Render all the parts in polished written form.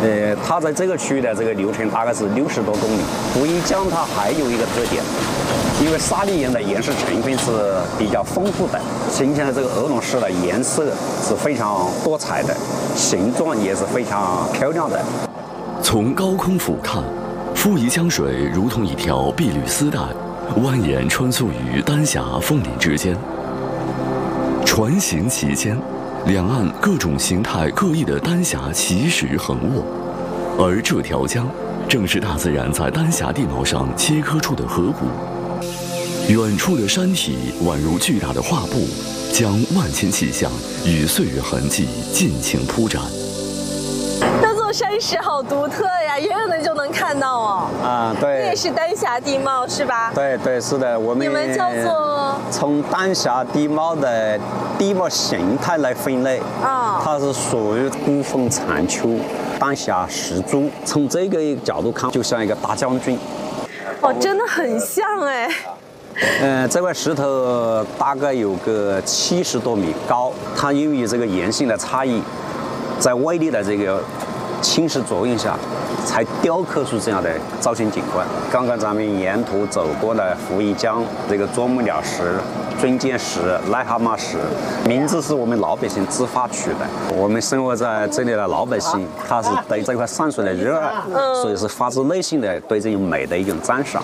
它在这个区域的这个流程大概是60多公里。福义江它还有一个特点，因为砂砾岩的岩石成分是比较丰富的，形成的这个鹅卵石的颜色是非常多彩的，形状也是非常漂亮的。 从高空俯瞰，福义江水如同一条碧绿丝带，蜿蜒穿梭于丹霞峰岭之间。船行其间，两岸各种形态各异的丹霞齐时横卧，而这条江正是大自然在丹霞地貌上切割出的河谷。远处的山体宛如巨大的画布，将万千气象与岁月痕迹尽情铺展。 那座山石好独特呀，远远的就能看到哦。 啊，对。 这也是丹霞地貌是吧？ 对对，是的，我们。 你们叫做？ 从丹霞地貌的地貌形态来分类啊，它是属于古风残丘、丹霞石柱。从这个角度看，就像一个大将军。 哦，真的很像哎。 这块石头大概有个70多米高，它由于这个岩性的差异，在外力的这个侵蚀作用下，才雕刻出这样的造型景观。刚刚咱们沿途走过的福义江，这个啄木鸟石、尊剑石、癞蛤蟆石，名字是我们老百姓自发取的。我们生活在这里的老百姓，他是对这块山水的热爱，所以是发自内心的对这种美的一种赞赏。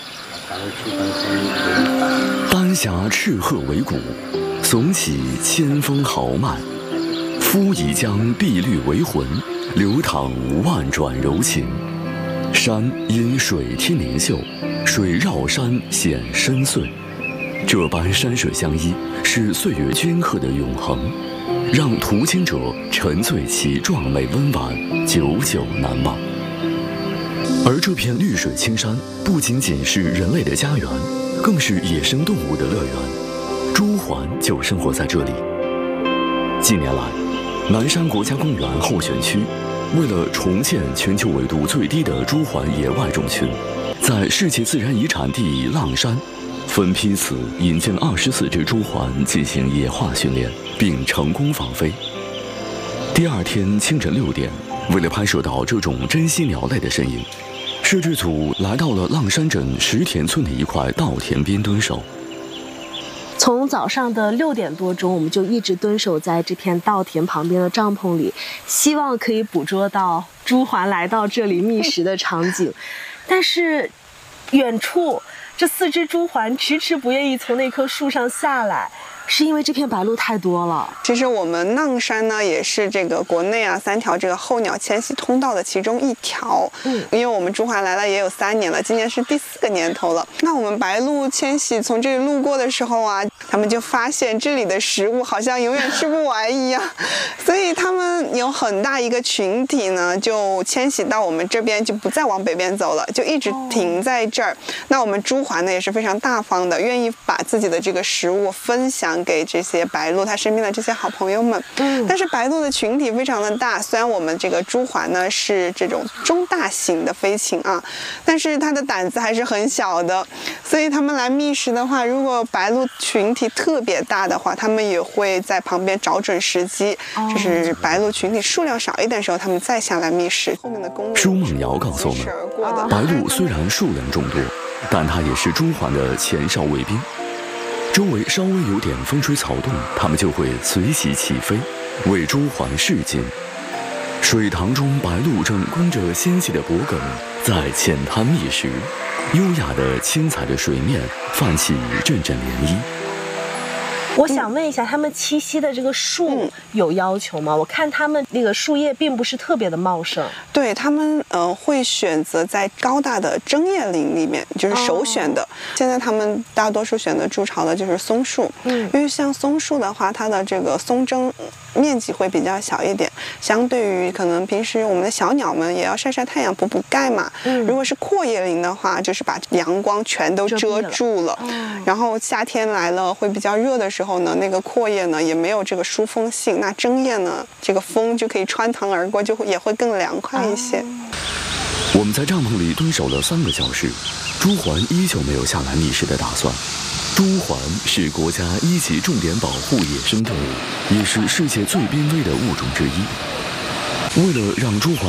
丹霞赤褐为骨，耸起千峰豪迈；福义江碧绿为魂，流淌万转柔情。山因水天灵秀，水绕山显深邃。这般山水相依，是岁月镌刻的永恒，让途经者沉醉其壮美温婉，久久难忘。而这片绿水青山不仅仅是人类的家园，更是野生动物的乐园。朱鹮就生活在这里。近年来，南山国家公园候选区为了重建全球纬度最低的朱鹮野外种群，在世界自然遗产地阆山分批次引进了24只朱鹮进行野化训练，并成功放飞。第二天清晨6点，为了拍摄到这种珍稀鸟类的身影，摄制组来到了阆山镇石田村的一块稻田边蹲守。 从早上的6点多钟，我们就一直蹲守在这片稻田旁边的帐篷里，希望可以捕捉到朱鹮来到这里觅食的场景。但是，远处这4只朱鹮迟迟不愿意从那棵树上下来。是因为这片白鹭太多了。 其实我们阆山呢，也是这个国内3条这个候鸟迁徙通道的其中一条。因为我们朱鹮来了也有3年了，今年是第4个年头了。那我们白鹭迁徙从这里路过的时候啊，他们就发现这里的食物好像永远吃不完一样，所以他们有很大一个群体呢，就迁徙到我们这边，就不再往北边走了，就一直停在这儿。那我们朱鹮呢也是非常大方的，愿意把自己的这个食物分享给这些白鹭他身边的这些好朋友们。但是白鹭的群体非常的大，虽然我们这个朱鹮呢是这种中大型的飞禽啊，但是它的胆子还是很小的，所以他们来觅食的话，如果白鹭群体特别大的话，他们也会在旁边找准时机，就是白鹭群体数量少一点的时候，他们再下来觅食。后面的公路舒梦瑶告诉我们，白鹭虽然数量众多，但它也是朱鹮的前哨卫兵。周围稍微有点风吹草动，它们就会随即起飞，为朱鹮示警。水塘中，白鹭正弓着纤细的脖梗在浅滩觅食，优雅的轻踩着水面，泛起阵阵涟漪。 我想问一下，他们栖息的这个树有要求吗？我看他们那个树叶并不是特别的茂盛。对， 他们会选择在高大的针叶林里面，就是首选的。现在他们大多数选择筑巢的就是松树，因为像松树的话，它的这个松针面积会比较小一点，相对于可能平时我们的小鸟们也要晒晒太阳、补补钙嘛。如果是阔叶林的话，就是把阳光全都遮住了，然后夏天来了会比较热的时候呢，那个阔叶呢也没有这个疏风性，那针叶呢这个风就可以穿堂而过，也会更凉快一些。 我们在帐篷里蹲守了3个小时，朱鹮依旧没有下来觅食的打算。朱鹮是国家1级重点保护野生动物，也是世界最濒危的物种之一。为了让朱鹮